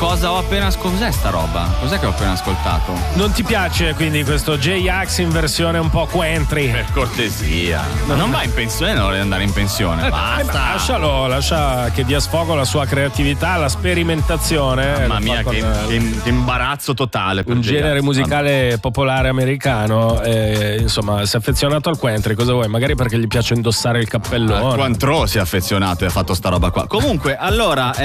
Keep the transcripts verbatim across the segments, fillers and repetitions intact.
cosa ho appena ascoltato? Cos'è sta roba? Cos'è che ho appena ascoltato? Non ti piace quindi questo J-Ax in versione un po' country? Per cortesia. Ma non va in pensione, non vuole andare in pensione. Eh, Basta. eh, lascialo, lascia che dia sfogo alla sua creatività, la sperimentazione. Mamma mia, che, che, che imbarazzo totale. Per un genere J-Ax. musicale Vabbè. popolare americano. Eh, insomma, si è affezionato al country. Cosa vuoi? Magari perché gli piace indossare il cappellone. Ah, Quantro si è affezionato e ha fatto sta roba qua. Comunque, allora,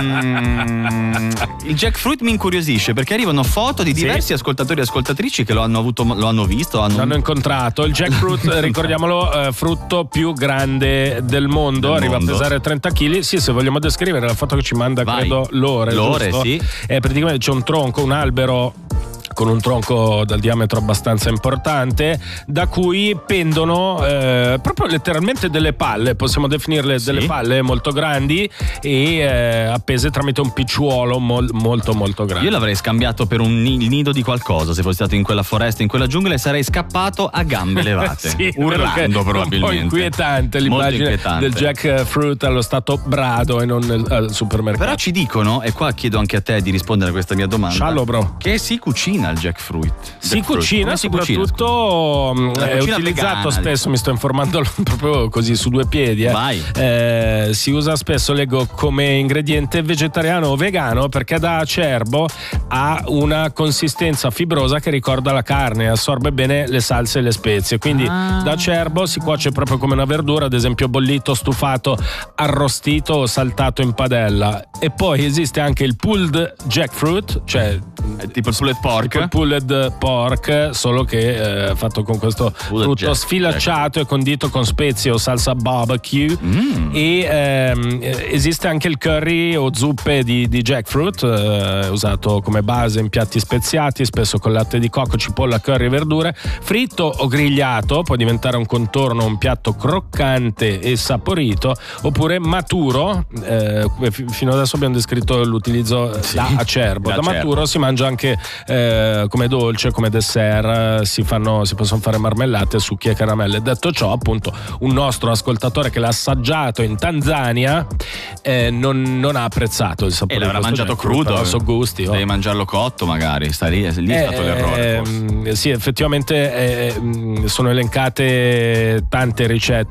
ehm, il jackfruit mi incuriosisce perché arrivano foto di diversi sì. ascoltatori e ascoltatrici che lo hanno avuto, lo hanno visto, hanno... l'hanno incontrato. Il jackfruit, ricordiamolo, eh, frutto più grande del mondo, del arriva mondo. a pesare trenta chili. Sì, se vogliamo descrivere la foto che ci manda, Vai. credo Lore. Lore, giusto? sì. Eh, praticamente c'è un tronco, un albero con un tronco dal diametro abbastanza importante, da cui pendono eh, proprio letteralmente delle palle, possiamo definirle sì. delle palle molto grandi e eh, appese tramite un picciuolo mol, molto molto grande. Io l'avrei scambiato per un il nido di qualcosa se fossi stato in quella foresta, in quella giungla, e sarei scappato a gambe levate, sì, urlando probabilmente. Un po' inquietante l'immagine inquietante. del jackfruit allo stato brado e non nel, al supermercato. Però ci dicono, e qua chiedo anche a te di rispondere a questa mia domanda, Sciallo, bro. che si cucina il jackfruit? Si jackfruit. cucina, si soprattutto cucina, è utilizzato vegana, spesso, mi sto informando proprio così su due piedi. Eh. Vai. Eh, si usa spesso, leggo, come ingrediente vegetariano o vegano perché da acerbo ha una consistenza fibrosa che ricorda la carne, assorbe bene le salse e le spezie. Quindi ah. da acerbo si cuoce proprio come una verdura, ad esempio bollito, stufato, arrostito o saltato in padella. E poi esiste anche il pulled jackfruit, cioè è tipo il pulled pork. Tipo il pulled pork, solo che eh, fatto con questo pulled frutto jack, sfilacciato jack. e condito con spezie o salsa barbecue. Mm. E ehm, esiste anche il curry o zuppe di, di jackfruit, eh, usato come base in piatti speziati, spesso con latte di cocco, cipolla, curry e verdure. Fritto o grigliato, può diventare un contorno, un piatto croccante e saporito, oppure maturo. Eh, fino adesso abbiamo descritto l'utilizzo sì. da acerbo. Da, da maturo si mangia anche eh, come dolce, come dessert, si fanno, si possono fare marmellate, succhi e caramelle. Detto ciò, appunto, un nostro ascoltatore che l'ha assaggiato in Tanzania eh, non, non ha apprezzato il sapore. E l'avrà mangiato crudo. So gusti, oh. Devi mangiarlo cotto, magari. Sta lì, lì è stato eh, l'errore. Eh, sì, effettivamente eh, sono elencate tante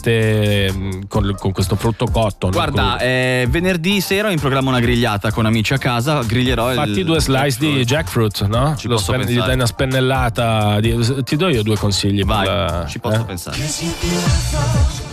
ricette con, con questo frutto cotto. Guarda, eh, venerdì sera ho in programma una grigliata con amici a casa. Griglierò Fatti il due slice di jackfruit, no? Ci Lo posso spen- gli dai una spennellata di- ti do io due consigli. Vai, per la, ci posso eh? pensare.